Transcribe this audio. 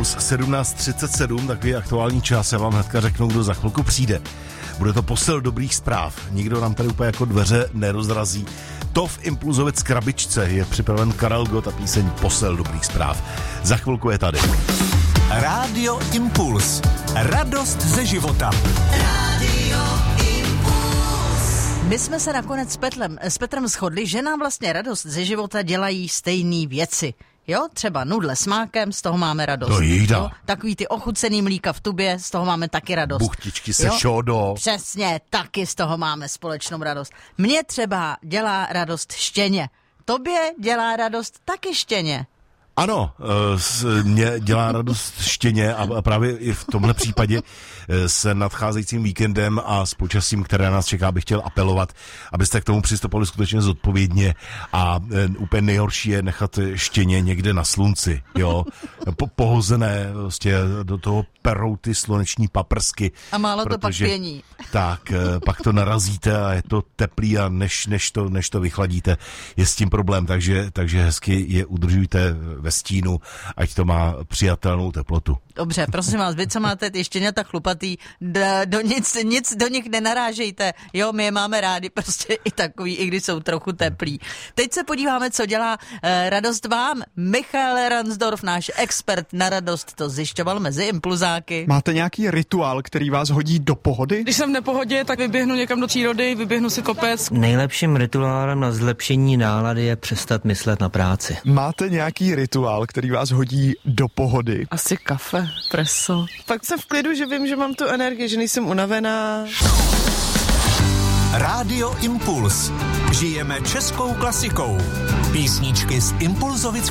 Impuls 17:37, takový aktuální čas. Já vám hnedka řeknu, kdo za chvilku přijde. Bude to posel dobrých zpráv. Nikdo nám tady úplně jako dveře nerozrazí. To v Impulzovic krabičce je připraven Karel Gott a píseň Posel dobrých zpráv. Za chvilku je tady. Rádio Impuls. Radost ze života. Rádio Impuls. My jsme se nakonec s Petrem shodli, že nám vlastně radost ze života dělají stejné věci. Jo, třeba nudle s mákem, z toho máme radost. To jída. Jo? Takový ty ochucený mlíka v tubě, z toho máme taky radost. Buchtičky se šodo. Přesně, taky z toho máme společnou radost. Mně třeba dělá radost štěně. Tobě dělá radost taky štěně. Ano, mě dělá radost štěně a právě i v tomhle případě s nadcházejícím víkendem a s počasím, které nás čeká, bych chtěl apelovat, abyste k tomu přistupovali skutečně zodpovědně a úplně nejhorší je nechat štěně někde na slunci, jo, pohozené vlastně do toho perou ty sluneční paprsky. A málo to pak pění. Tak, pak to narazíte a je to teplý a než to vychladíte, je s tím problém, takže hezky je udržujte ve stínu, ať to má přijatelnou teplotu. Dobře, prosím vás, vy, co máte ty štěňata chlupatý, nic do nich nenarážejte. Jo, my je máme rádi prostě i takový, i když jsou trochu teplí. Teď se podíváme, co dělá radost vám. Michal Ransdorf, náš expert na radost, to zjišťoval mezi impulzáky. Máte nějaký rituál, který vás hodí do pohody? Když jsem v nepohodě, tak vyběhnu někam do přírody, vyběhnu si kopec. Nejlepším rituálem na zlepšení nálady je přestat myslet na práci. Máte nějaký rituál, který vás hodí do pohody? Asi kafe, preso. Pak jsem v klidu, že vím, že mám tu energii, že nejsem unavená. Rádio Impuls. Žijeme českou klasikou. Písničky z Impulzovic